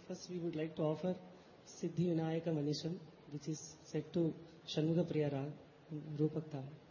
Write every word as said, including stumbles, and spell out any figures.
First, we would like to offer Siddhi Vinayaka Manisham, which is set to Shanmuga Priya Rag, Rupak Tal.